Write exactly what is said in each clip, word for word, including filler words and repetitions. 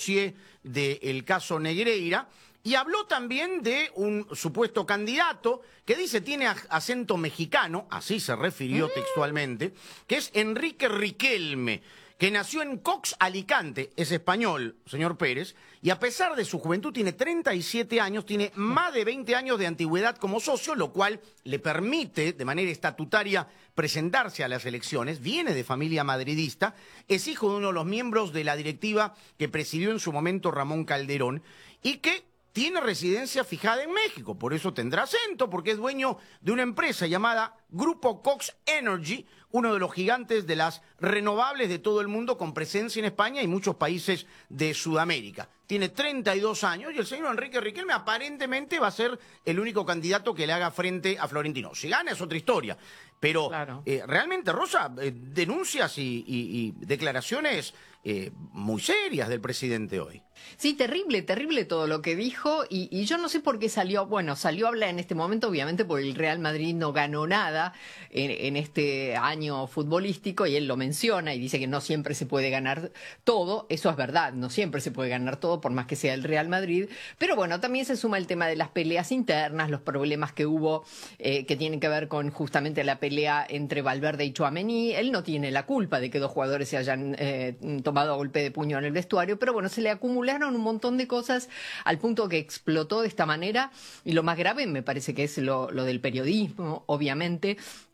dossier del caso Negreira. Y habló también de un supuesto candidato que dice tiene acento mexicano, así se refirió textualmente, que es Enrique Riquelme, que nació en Cox, Alicante, es español, señor Pérez, y a pesar de su juventud tiene treinta y siete años, tiene más de veinte años de antigüedad como socio, lo cual le permite de manera estatutaria presentarse a las elecciones, viene de familia madridista, es hijo de uno de los miembros de la directiva que presidió en su momento Ramón Calderón, y que tiene residencia fijada en México, por eso tendrá acento, porque es dueño de una empresa llamada Grupo Cox Energy, uno de los gigantes de las renovables de todo el mundo, con presencia en España y muchos países de Sudamérica. Tiene treinta y dos años y el señor Enrique Riquelme aparentemente va a ser el único candidato que le haga frente a Florentino. Si gana es otra historia, pero claro. eh, realmente, Rosa, eh, denuncias y, y, y declaraciones eh, muy serias del presidente hoy. Sí, terrible, terrible todo lo que dijo y, y yo no sé por qué salió, bueno, salió a hablar en este momento obviamente porque el Real Madrid no ganó nada en, en este año futbolístico y él lo menciona y dice que no siempre se puede ganar todo, eso es verdad, no siempre se puede ganar todo por más que sea el Real Madrid, pero bueno, también se suma el tema de las peleas internas, los problemas que hubo eh, que tienen que ver con justamente la pelea entre Valverde y Tchouaméni, él no tiene la culpa de que dos jugadores se hayan eh, tomado a golpe de puño en el vestuario, pero bueno, se le acumula un montón de cosas al punto que explotó de esta manera y lo más grave me parece que es lo, lo del periodismo, obviamente,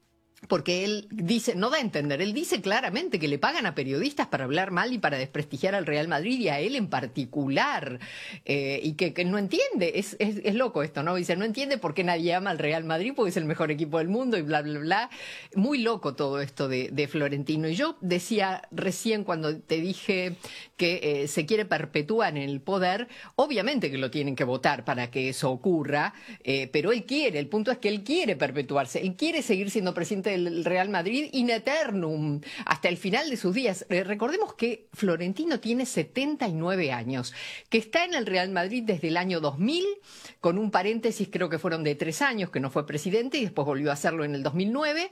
porque él dice, no da a entender, él dice claramente que le pagan a periodistas para hablar mal y para desprestigiar al Real Madrid y a él en particular, eh, y que, que no entiende, es, es, es loco esto, ¿no? Dice, no entiende por qué nadie ama al Real Madrid porque es el mejor equipo del mundo y bla, bla, bla. Muy loco todo esto de, de Florentino. Y yo decía recién cuando te dije que eh, se quiere perpetuar en el poder, obviamente que lo tienen que votar para que eso ocurra, eh, pero él quiere, el punto es que él quiere perpetuarse, él quiere seguir siendo presidente del Real Madrid in eternum, hasta el final de sus días. Eh, recordemos que Florentino tiene setenta y nueve años, que está en el Real Madrid desde el año dos mil, con un paréntesis creo que fueron de tres años, que no fue presidente, y después volvió a hacerlo en el dos mil nueve,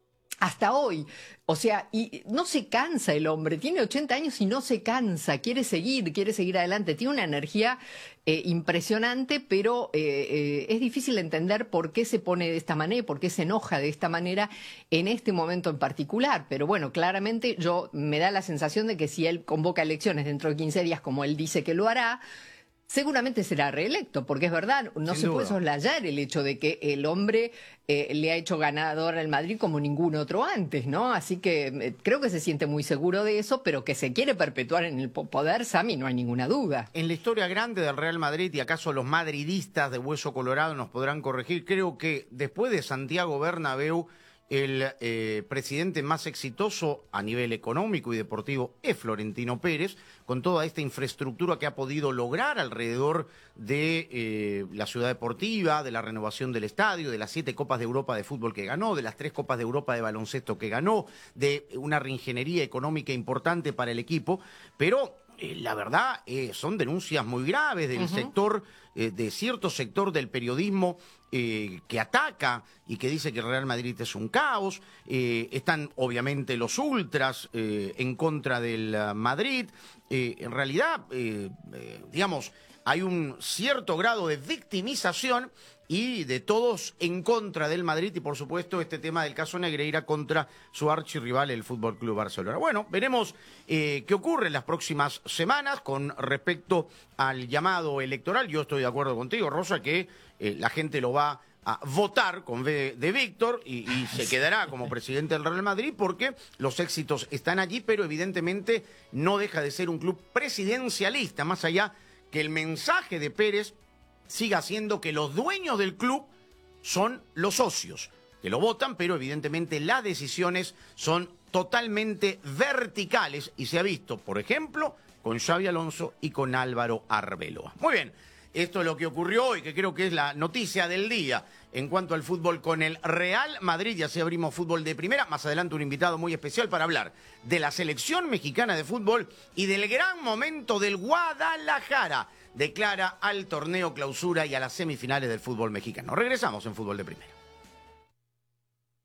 hasta hoy. O sea, y no se cansa el hombre, tiene ochenta años y no se cansa, quiere seguir, quiere seguir adelante, tiene una energía eh, impresionante, pero eh, eh, es difícil entender por qué se pone de esta manera, por qué se enoja de esta manera en este momento en particular. Pero bueno, claramente yo me da la sensación de que si él convoca elecciones dentro de quince días, como él dice que lo hará, seguramente será reelecto, porque es verdad, no se puede soslayar el hecho de que el hombre eh, le ha hecho ganador al Madrid como ningún otro antes, ¿no? Así que eh, creo que se siente muy seguro de eso, pero que se quiere perpetuar en el poder, Sami, no hay ninguna duda. En la historia grande del Real Madrid, y acaso los madridistas de hueso colorado nos podrán corregir, creo que después de Santiago Bernabéu, el eh, presidente más exitoso a nivel económico y deportivo es Florentino Pérez, con toda esta infraestructura que ha podido lograr alrededor de eh, la ciudad deportiva, de la renovación del estadio, de las siete Copas de Europa de fútbol que ganó, de las tres Copas de Europa de baloncesto que ganó, de una reingeniería económica importante para el equipo, pero eh, la verdad eh, son denuncias muy graves del uh-huh. sector, eh, de cierto sector del periodismo eh, que ataca y que dice que el Real Madrid es un caos. Eh, están obviamente los ultras eh, en contra del uh, Madrid. Eh, en realidad, eh, eh, digamos, hay un cierto grado de victimización y de todos en contra del Madrid y, por supuesto, este tema del caso Negreira contra su archirrival, el Fútbol Club Barcelona. Bueno, veremos eh, qué ocurre en las próximas semanas con respecto al llamado electoral. Yo estoy de acuerdo contigo, Rosa, que eh, la gente lo va a votar con V de Víctor y, y se quedará como presidente del Real Madrid porque los éxitos están allí, pero evidentemente no deja de ser un club presidencialista, más allá que el mensaje de Pérez siga siendo que los dueños del club son los socios, que lo votan, pero evidentemente las decisiones son totalmente verticales y se ha visto, por ejemplo, con Xabi Alonso y con Álvaro Arbeloa. Muy bien, esto es lo que ocurrió hoy, que creo que es la noticia del día en cuanto al fútbol con el Real Madrid. Y así abrimos fútbol de primera. Más adelante un invitado muy especial para hablar de la selección mexicana de fútbol y del gran momento del Guadalajara de cara al torneo clausura y a las semifinales del fútbol mexicano. Regresamos en fútbol de primera.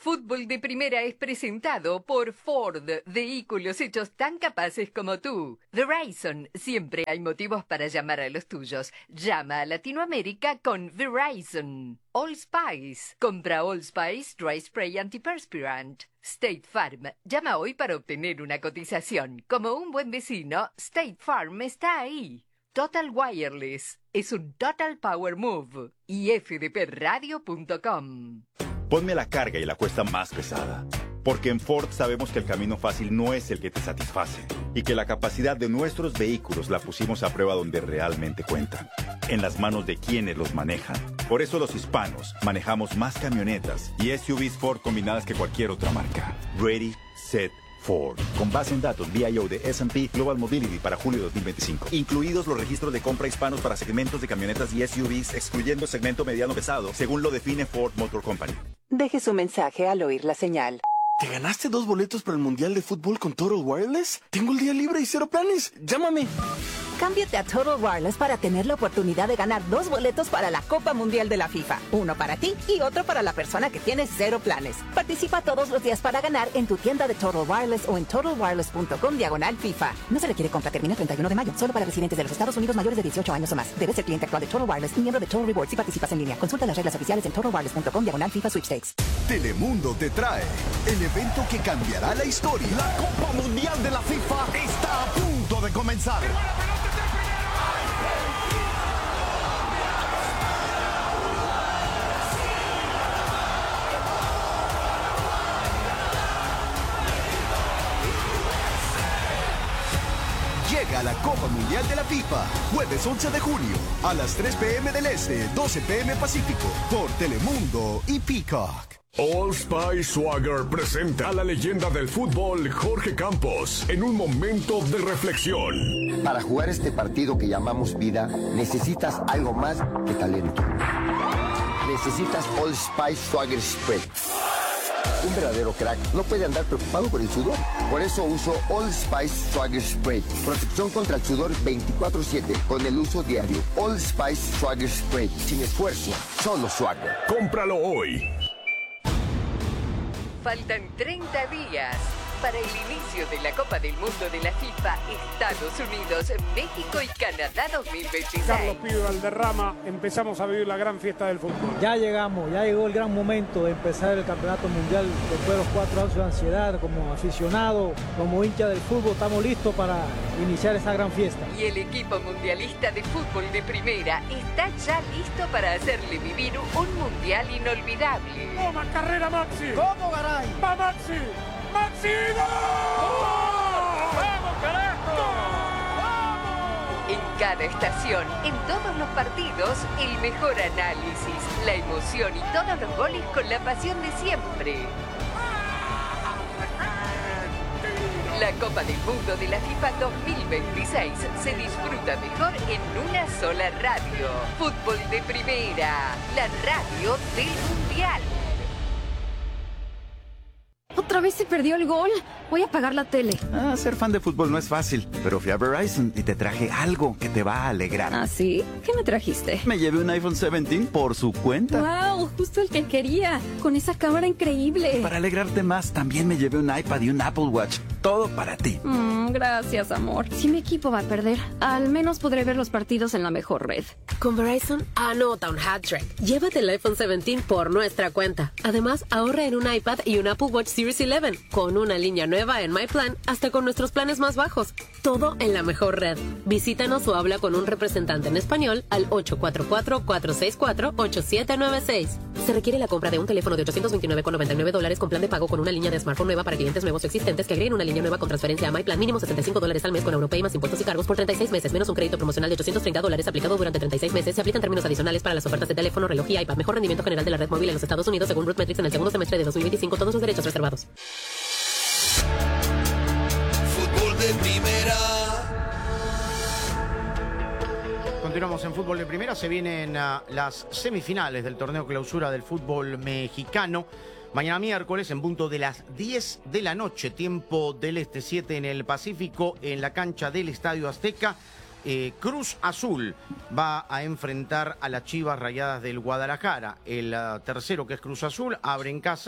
Fútbol de Primera es presentado por Ford, vehículos hechos tan capaces como tú. Verizon, siempre hay motivos para llamar a los tuyos. Llama a Latinoamérica con Verizon. Old Spice, compra Old Spice Dry Spray Antiperspirant. State Farm, llama hoy para obtener una cotización. Como un buen vecino, State Farm está ahí. Total Wireless, es un Total Power Move. y f d p radio punto com. Ponme la carga y la cuesta más pesada. Porque en Ford sabemos que el camino fácil no es el que te satisface. Y que la capacidad de nuestros vehículos la pusimos a prueba donde realmente cuenta. En las manos de quienes los manejan. Por eso los hispanos manejamos más camionetas y S U Vs Ford combinadas que cualquier otra marca. Ready, set, Ford. Con base en datos V I O de S and P Global Mobility para julio de dos mil veinticinco. Incluidos los registros de compra hispanos para segmentos de camionetas y S U Vs, excluyendo segmento mediano pesado, según lo define Ford Motor Company. Deje su mensaje al oír la señal. ¿Te ganaste dos boletos para el Mundial de Fútbol con Total Wireless? Tengo el día libre y cero planes. Llámame. Cámbiate a Total Wireless para tener la oportunidad de ganar dos boletos para la Copa Mundial de la FIFA. Uno para ti y otro para la persona que tiene cero planes. Participa todos los días para ganar en tu tienda de Total Wireless o en total wireless punto com diagonal FIFA. No se requiere compra, termina el treinta y uno de mayo. Solo para residentes de los Estados Unidos mayores de dieciocho años o más. Debes ser cliente actual de Total Wireless y miembro de Total Rewards si participas en línea. Consulta las reglas oficiales en total wireless punto com diagonal FIFA Sweepstakes. Telemundo te trae el evento que cambiará la historia. La Copa Mundial de la FIFA Está a punto de comenzar. Llega la Copa Mundial de la FIFA, jueves once de junio, a las tres p m del Este, doce p m Pacífico, por Telemundo y Peacock. Old Spice Swagger presenta a la leyenda del fútbol Jorge Campos en un momento de reflexión. Para jugar este partido que llamamos vida, necesitas algo más que talento. Necesitas Old Spice Swagger Spray. Un verdadero crack no puede andar preocupado por el sudor. Por eso uso Old Spice Swagger Spray. Protección contra el sudor veinticuatro siete con el uso diario. Old Spice Swagger Spray. Sin esfuerzo, solo Swagger. Cómpralo hoy. Faltan treinta días para el inicio de la Copa del Mundo de la FIFA, Estados Unidos, México y Canadá dos mil veintiséis. Carlos Pío Valderrama, empezamos a vivir la gran fiesta del fútbol. Ya llegamos, ya llegó el gran momento de empezar el campeonato mundial después de los cuatro años de ansiedad. Como aficionado, como hincha del fútbol, estamos listos para iniciar esa gran fiesta. Y el equipo mundialista de fútbol de primera está ya listo para hacerle vivir un mundial inolvidable. ¡Toma, carrera Maxi! ¿Cómo, garay? ¡Va Maxi! ¡Maxi! ¡Vamos, carajo! En cada estación, en todos los partidos, el mejor análisis, la emoción y todos los goles con la pasión de siempre. La Copa del Mundo de la FIFA dos mil veintiséis se disfruta mejor en una sola radio. Fútbol de Primera, la radio del Mundial. ¿Otra vez se perdió el gol? Voy a apagar la tele. Ah, ser fan de fútbol no es fácil, pero fui a Verizon y te traje algo que te va a alegrar. ¿Ah, sí? ¿Qué me trajiste? Me llevé un iPhone diecisiete por su cuenta. ¡Wow! Justo el que quería, con esa cámara increíble. Para alegrarte más, también me llevé un iPad y un Apple Watch. Todo para ti. Mm, gracias, amor. Si mi equipo va a perder, al menos podré ver los partidos en la mejor red. Con Verizon, anota un hat-trick. Llévate el iPhone diecisiete por nuestra cuenta. Además, ahorra en un iPad y un Apple Watch Series once, con una línea nueva en My Plan, hasta con nuestros planes más bajos. Todo en la mejor red. Visítanos o habla con un representante en español al ocho cuatro cuatro, cuatro seis cuatro, ocho siete nueve seis. Se requiere la compra de un teléfono de ochocientos veintinueve con noventa y nueve dólares con plan de pago con una línea de smartphone nueva para clientes nuevos o existentes que agreguen una línea nueva con transferencia a My Plan, mínimo setenta y cinco dólares al mes con Europay más impuestos y cargos por treinta y seis meses, menos un crédito promocional de ochocientos treinta dólares aplicado durante treinta y seis meses. Se aplican términos adicionales para las ofertas de teléfono, reloj y iPad. Mejor rendimiento general de la red móvil en los Estados Unidos según Rootmetrics en el segundo semestre de dos mil veinticinco. Todos los derechos reservados. Fútbol de Primera. Continuamos en Fútbol de Primera. Se vienen uh, las semifinales del torneo clausura del fútbol mexicano. Mañana miércoles, en punto de las diez de la noche, tiempo del Este, siete en el Pacífico, en la cancha del Estadio Azteca, eh, Cruz Azul va a enfrentar a las Chivas Rayadas del Guadalajara. El uh, tercero, que es Cruz Azul, abre en casa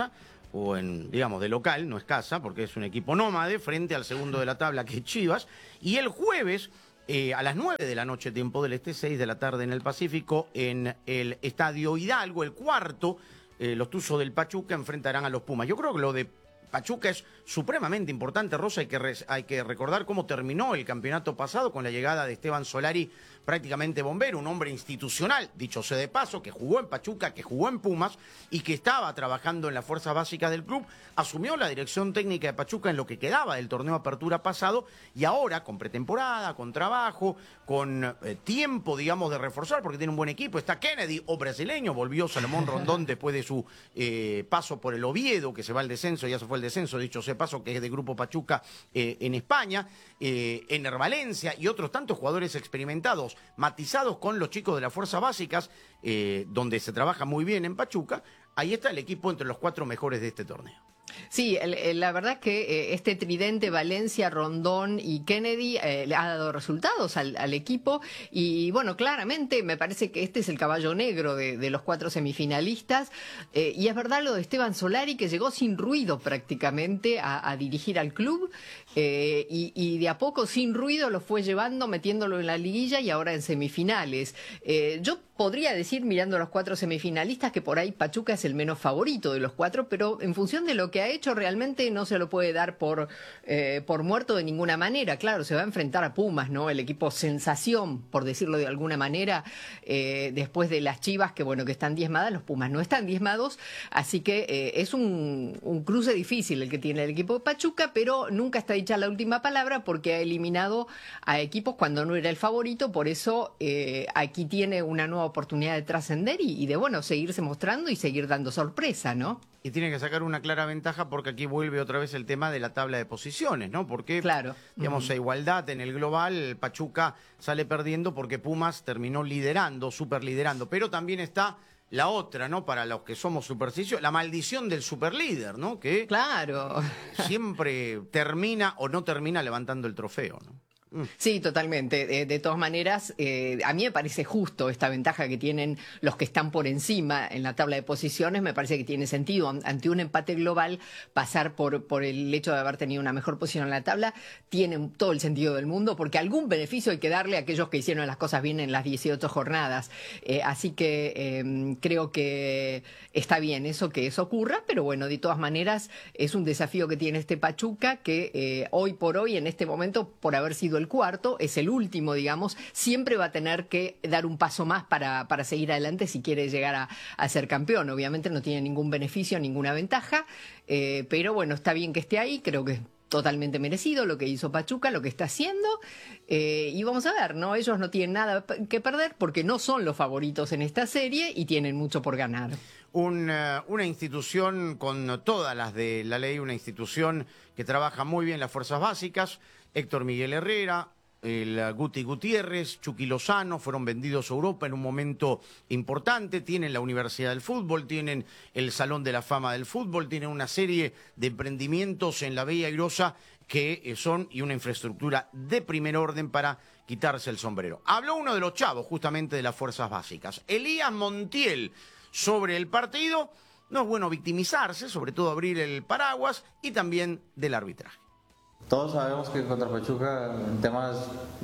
o en, digamos, de local, no es casa, porque es un equipo nómade, frente al segundo de la tabla, que es Chivas. Y el jueves, eh, a las nueve de la noche, tiempo del este, seis de la tarde en el Pacífico, en el Estadio Hidalgo, el cuarto, eh, los Tuzos del Pachuca enfrentarán a los Pumas. Yo creo que lo de Pachuca es supremamente importante, Rosa. Hay que, re, hay que recordar cómo terminó el campeonato pasado con la llegada de Esteban Solari, prácticamente bombero, un hombre institucional, dicho sea de paso, que jugó en Pachuca, que jugó en Pumas y que estaba trabajando en las fuerzas básicas del club. Asumió la dirección técnica de Pachuca en lo que quedaba del torneo Apertura pasado y ahora, con pretemporada, con trabajo, con eh, tiempo, digamos, de reforzar, porque tiene un buen equipo. Está Kennedy, o brasileño, volvió Salomón Rondón después de su eh, paso por el Oviedo, que se va al descenso, ya se fue al descenso, dicho sea de paso, que es de Grupo Pachuca eh, en España, eh, Ener Valencia y otros tantos jugadores experimentados, matizados con los chicos de las fuerzas básicas, eh, donde se trabaja muy bien en Pachuca. Ahí está el equipo entre los cuatro mejores de este torneo. Sí, el, el, la verdad es que eh, este tridente Valencia, Rondón y Kennedy eh, le ha dado resultados al, al equipo y bueno, claramente me parece que este es el caballo negro de, de los cuatro semifinalistas eh, y es verdad lo de Esteban Solari, que llegó sin ruido prácticamente a, a dirigir al club eh, y, y de a poco sin ruido lo fue llevando, metiéndolo en la liguilla y ahora en semifinales. Eh, yo podría decir, mirando los cuatro semifinalistas, que por ahí Pachuca es el menos favorito de los cuatro, pero en función de lo que ha hecho realmente no se lo puede dar por, eh, por muerto de ninguna manera. Claro, se va a enfrentar a Pumas, ¿no? El equipo sensación, por decirlo de alguna manera, eh, después de las Chivas, que bueno, que están diezmadas, los Pumas no están diezmados, así que eh, es un, un cruce difícil el que tiene el equipo de Pachuca, pero nunca está dicha la última palabra porque ha eliminado a equipos cuando no era el favorito, por eso eh, aquí tiene una nueva oportunidad de trascender y, y de, bueno, seguirse mostrando y seguir dando sorpresa, ¿no? Y tiene que sacar una clara ventaja porque aquí vuelve otra vez el tema de la tabla de posiciones, ¿no? Porque, claro. digamos, uh-huh. a igualdad en el global, Pachuca sale perdiendo porque Pumas terminó liderando, super liderando, pero también está la otra, ¿no? Para los que somos supersticiosos, la maldición del superlíder, ¿no? Que claro. siempre termina o no termina levantando el trofeo, ¿no? Sí, totalmente. De, de todas maneras, eh, a mí me parece justo esta ventaja que tienen los que están por encima en la tabla de posiciones. Me parece que tiene sentido ante un empate global pasar por, por el hecho de haber tenido una mejor posición en la tabla. Tiene todo el sentido del mundo porque algún beneficio hay que darle a aquellos que hicieron las cosas bien en las dieciocho jornadas. Eh, así que eh, creo que está bien eso, que eso ocurra, pero bueno, de todas maneras es un desafío que tiene este Pachuca que eh, hoy por hoy, en este momento, por haber sido el cuarto, es el último, digamos, siempre va a tener que dar un paso más para, para seguir adelante si quiere llegar a, a ser campeón. Obviamente no tiene ningún beneficio, ninguna ventaja, eh, pero bueno, está bien que esté ahí, creo que es totalmente merecido lo que hizo Pachuca, lo que está haciendo, eh, y vamos a ver, ¿no? Ellos no tienen nada que perder porque no son los favoritos en esta serie y tienen mucho por ganar. Una, una institución con todas las de la ley, una institución que trabaja muy bien las fuerzas básicas. Héctor Miguel Herrera, el Guti Gutiérrez, Chucky Lozano, fueron vendidos a Europa en un momento importante. Tienen la Universidad del Fútbol, tienen el Salón de la Fama del Fútbol, tienen una serie de emprendimientos en la Bella Airosa que son y una infraestructura de primer orden para quitarse el sombrero. Habló uno de los chavos justamente de las fuerzas básicas, Elías Montiel, sobre el partido. No es bueno victimizarse, sobre todo abrir el paraguas, y también del arbitraje. Todos sabemos que contra Pachuca, en temas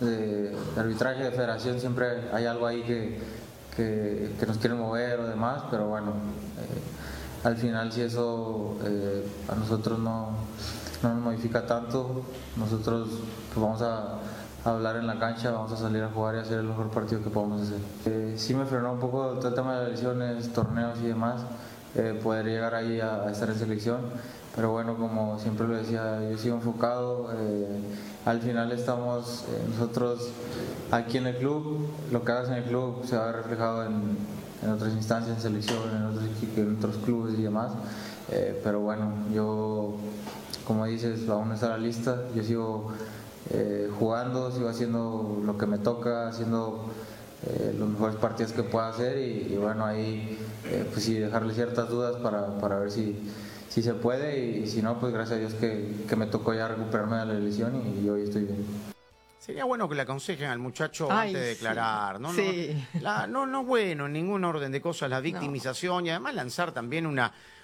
de arbitraje de federación, siempre hay algo ahí que, que, que nos quieren mover o demás, pero bueno, eh, al final si eso eh, a nosotros no, no nos modifica tanto, nosotros pues, vamos a, a hablar en la cancha, vamos a salir a jugar y hacer el mejor partido que podamos hacer. Eh, sí me frenó un poco todo el tema de lesiones, torneos y demás, eh, poder llegar ahí a, a estar en selección. Pero bueno, como siempre lo decía, yo sigo enfocado, eh, al final estamos eh, nosotros aquí en el club, lo que hagas en el club se va a ver reflejado en, en otras instancias, en selección, en otros, en otros clubes y demás, eh, pero bueno, yo, como dices, aún no está la lista, yo sigo eh, jugando, sigo haciendo lo que me toca, haciendo eh, los mejores partidos que pueda hacer y, y bueno, ahí eh, pues sí, dejarle ciertas dudas para, para ver si... si se puede y, y si no, pues gracias a Dios que, que me tocó ya recuperarme de la lesión y, y hoy estoy bien. Sería bueno que le aconsejen al muchacho Ay, antes de declarar, sí. ¿no? Sí. No, la, no, no bueno, en ningún orden de cosas, la victimización no. Y además lanzar también una,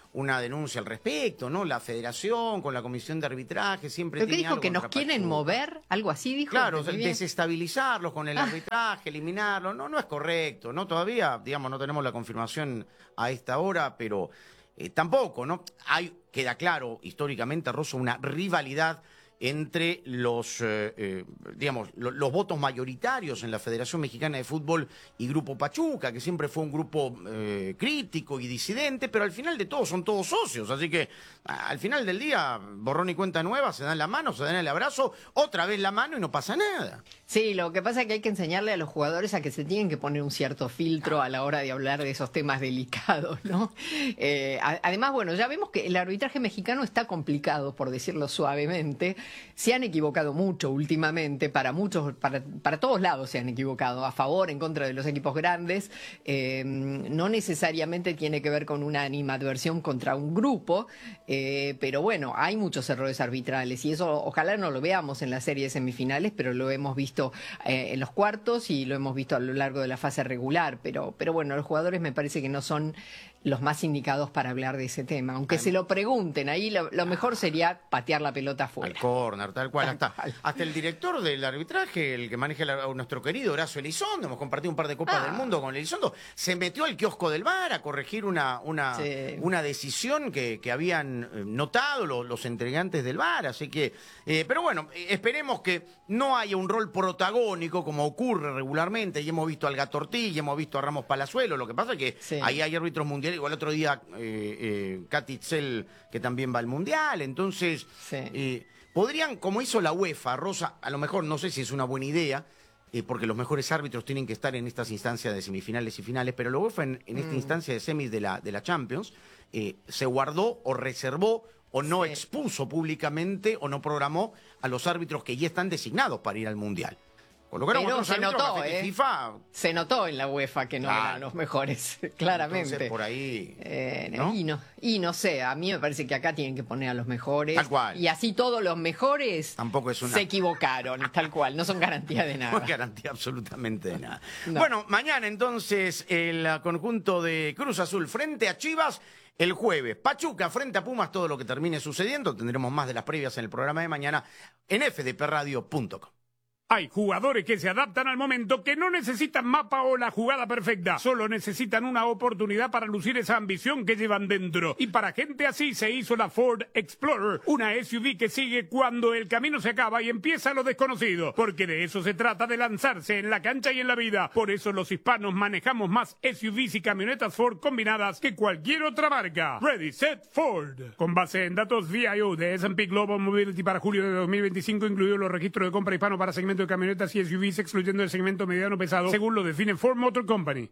una denuncia al respecto, ¿no? La federación con la comisión de arbitraje siempre ¿Pero qué tiene dijo? algo ¿Que nos contra quieren Pachuca. mover? ¿Algo así dijo? Claro, ¿Entendí bien? desestabilizarlos con el Ah. arbitraje, eliminarlos, no, no es correcto, ¿no? Todavía, digamos, no tenemos la confirmación a esta hora, pero eh, tampoco, ¿no? Hay, queda claro, históricamente, Rosso, una rivalidad entre los, eh, eh, digamos, lo, los votos mayoritarios en la Federación Mexicana de Fútbol y Grupo Pachuca, que siempre fue un grupo eh, crítico y disidente, pero al final de todo son todos socios, así que a, al final del día, borrón y cuenta nueva, se dan la mano, se dan el abrazo, otra vez la mano y no pasa nada. Sí, lo que pasa es que hay que enseñarle a los jugadores a que se tienen que poner un cierto filtro a la hora de hablar de esos temas delicados, ¿no? Eh, a, además, bueno, ya vemos que el arbitraje mexicano está complicado, por decirlo suavemente. Se han equivocado mucho últimamente, para muchos, para, para todos lados se han equivocado, a favor, en contra de los equipos grandes. Eh, no necesariamente tiene que ver con una animadversión contra un grupo, eh, pero bueno, hay muchos errores arbitrales y eso ojalá no lo veamos en las series semifinales, pero lo hemos visto eh, en los cuartos y lo hemos visto a lo largo de la fase regular. Pero, pero bueno, los jugadores me parece que no son los más indicados para hablar de ese tema. Aunque Ay. se lo pregunten, ahí lo, lo mejor sería patear la pelota afuera. Al córner, tal cual. Tal hasta, cual. hasta el director del arbitraje, el que maneja la, nuestro querido Horacio Elizondo, hemos compartido un par de Copas Ah. del Mundo con Elizondo, se metió al kiosco del V A R a corregir una, una, Sí. una decisión que, que habían eh, notado los, los entregantes del V A R. Así que, eh, pero bueno, eh, esperemos que no haya un rol protagónico como ocurre regularmente. Y hemos visto al Gato Ortiz, y hemos visto a Ramos Palazuelo. Lo que pasa es que Sí. ahí hay árbitros mundiales, igual otro día eh, eh, Katy Itzel, que también va al Mundial. Entonces, Sí. eh, podrían, como hizo la UEFA, Rosa, a lo mejor no sé si es una buena idea, eh, porque los mejores árbitros tienen que estar en estas instancias de semifinales y finales, pero la UEFA en, en esta Mm. instancia de semis de la, de la Champions eh, se guardó o reservó o no Sí. expuso públicamente o no programó a los árbitros que ya están designados para ir al Mundial. Colocaron Pero otros se árbitros notó, que ¿eh? FIFA. Se notó en la UEFA que no Claro. eran los mejores, claramente. Entonces, por ahí. Eh, ¿no? y, no, y no sé, a mí me parece que acá tienen que poner a los mejores. Tal cual. Y así todos los mejores Tampoco es una. se equivocaron, tal cual, no son garantía de No nada. es garantía absolutamente de nada. No. Bueno, mañana entonces el conjunto de Cruz Azul frente a Chivas. El jueves, Pachuca frente a Pumas, todo lo que termine sucediendo. Tendremos más de las previas en el programa de mañana en f d p radio punto com. Hay jugadores que se adaptan al momento, que no necesitan mapa o la jugada perfecta, solo necesitan una oportunidad para lucir esa ambición que llevan dentro. Y para gente así se hizo la Ford Explorer, una S U V que sigue cuando el camino se acaba y empieza lo desconocido, porque de eso se trata, de lanzarse en la cancha y en la vida. Por eso los hispanos manejamos más S U Vs y camionetas Ford combinadas que cualquier otra marca. Ready, Set, Ford. Con base en datos V I O de S and P Global Mobility para julio de dos mil veinticinco, incluidos los registros de compra hispano para segmento de camionetas y S U Vs, excluyendo el segmento mediano pesado, según lo define Ford Motor Company.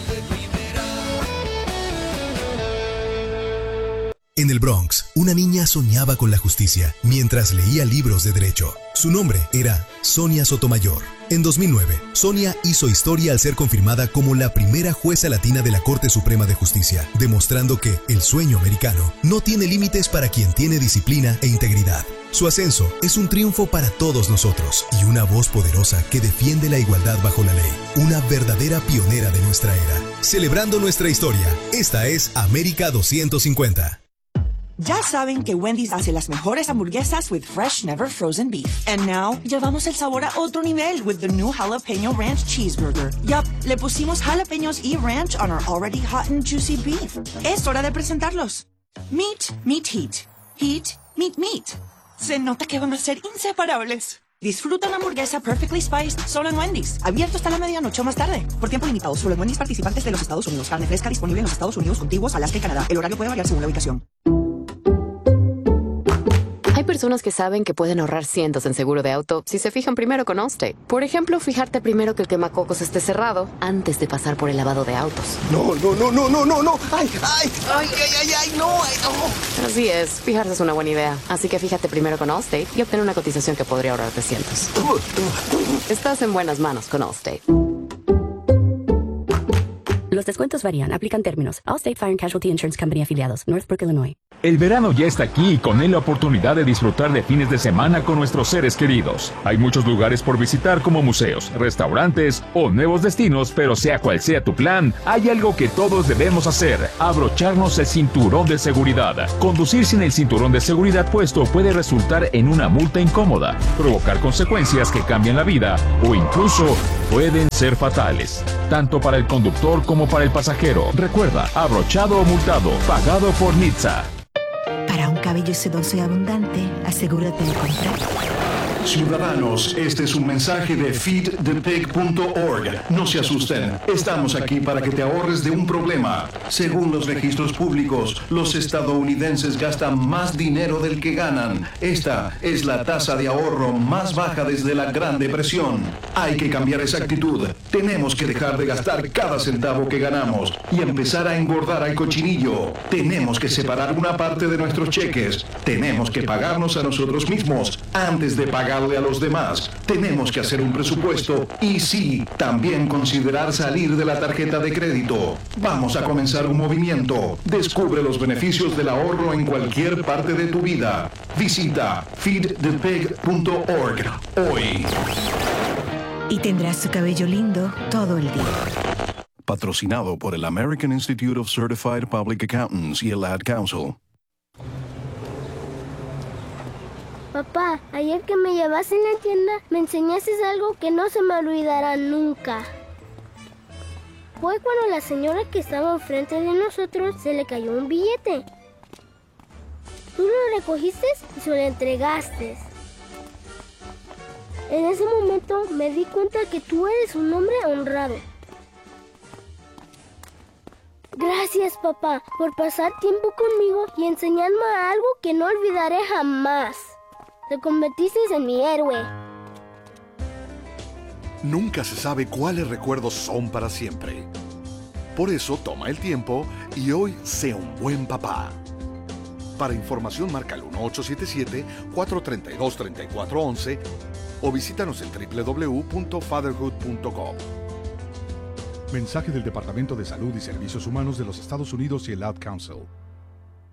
En el Bronx, una niña soñaba con la justicia mientras leía libros de derecho. Su nombre era Sonia Sotomayor. En dos mil nueve, Sonia hizo historia al ser confirmada como la primera jueza latina de la Corte Suprema de Justicia, demostrando que el sueño americano no tiene límites para quien tiene disciplina e integridad. Su ascenso es un triunfo para todos nosotros y una voz poderosa que defiende la igualdad bajo la ley. Una verdadera pionera de nuestra era. Celebrando nuestra historia, esta es América doscientos cincuenta. Ya saben que Wendy's hace las mejores hamburguesas with fresh, never frozen beef. And now, llevamos el sabor a otro nivel with the new Jalapeno Ranch Cheeseburger. Yup, le pusimos jalapeños y ranch on our already hot and juicy beef. Es hora de presentarlos. Meat, meat, heat. Heat, meat, meat. Se nota que van a ser inseparables. Disfruta una hamburguesa perfectly spiced solo en Wendy's. Abierto hasta la medianoche o más tarde. Por tiempo limitado, solo en Wendy's participantes de los Estados Unidos. Carne fresca disponible en los Estados Unidos, contiguos, Alaska y Canadá. El horario puede variar según la ubicación. Hay personas que saben que pueden ahorrar cientos en seguro de auto si se fijan primero con Allstate. Por ejemplo, fijarte primero que el quemacocos esté cerrado antes de pasar por el lavado de autos. No, no, no, no, no, no, no. Ay, ay, ay, ay, ay, ay, no, ay, no. Así es, fijarse es una buena idea. Así que fíjate primero con Allstate y obtén una cotización que podría ahorrarte cientos. Estás en buenas manos con Allstate. Los descuentos varían. Aplican términos. Allstate Fire and Casualty Insurance Company afiliados. Northbrook, Illinois. El verano ya está aquí y con él la oportunidad de disfrutar de fines de semana con nuestros seres queridos. Hay muchos lugares por visitar como museos, restaurantes o nuevos destinos, pero sea cual sea tu plan, hay algo que todos debemos hacer: abrocharnos el cinturón de seguridad. Conducir sin el cinturón de seguridad puesto puede resultar en una multa incómoda, provocar consecuencias que cambian la vida o incluso pueden ser fatales, tanto para el conductor como para el pasajero. Recuerda, abrochado o multado, pagado por N H T S A. Para un cabello sedoso y abundante, asegúrate de comprar. Ciudadanos, este es un mensaje de feed the pig punto org. No se asusten, estamos aquí para que te ahorres de un problema. Según los registros públicos, los estadounidenses gastan más dinero del que ganan. Esta es la tasa de ahorro más baja desde la Gran Depresión. Hay que cambiar esa actitud. Tenemos que dejar de gastar cada centavo que ganamos y empezar a engordar al cochinillo. Tenemos que separar una parte de nuestros cheques. Tenemos que pagarnos a nosotros mismos antes de pagar a los demás. Tenemos que hacer un presupuesto y sí, también considerar salir de la tarjeta de crédito. Vamos a comenzar un movimiento. Descubre los beneficios del ahorro en cualquier parte de tu vida. Visita feed the pig punto org hoy. Y tendrás tu cabello lindo todo el día. Patrocinado por el American Institute of Certified Public Accountants y el Ad Council. Papá, ayer que me llevaste en la tienda, me enseñaste algo que no se me olvidará nunca. Fue cuando la señora que estaba enfrente de nosotros se le cayó un billete. Tú lo recogiste y se lo entregaste. En ese momento me di cuenta que tú eres un hombre honrado. Gracias, papá, por pasar tiempo conmigo y enseñarme algo que no olvidaré jamás. Te convertiste en mi héroe. Nunca se sabe cuáles recuerdos son para siempre. Por eso toma el tiempo y hoy sé un buen papá. Para información marca el uno ocho siete siete, cuatro tres dos, tres cuatro uno uno o visítanos en doble u doble u doble u punto fatherhood punto com. Mensaje del Departamento de Salud y Servicios Humanos de los Estados Unidos y el Ad Council.